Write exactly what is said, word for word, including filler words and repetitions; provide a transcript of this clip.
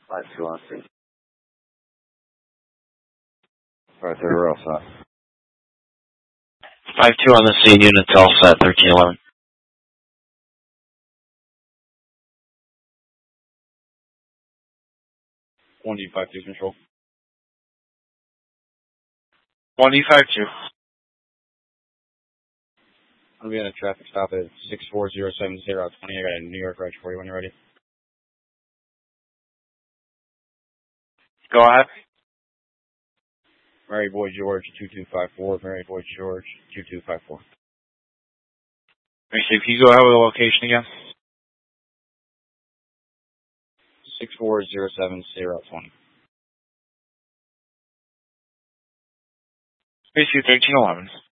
five two on scene. Alright, so we're all set. five two on the scene, units all set, thirteen eleven. one D five two control. one D five two. I'm going to be on a traffic stop at six four zero seven zero twenty. I got a New York reg for you when you're ready. Go ahead. Mary Boy George, two two five four. Mary Boy George, two two five four. Let me see, if you go ahead with the location again. six four zero seven zero twenty. Basically thirteen eleven.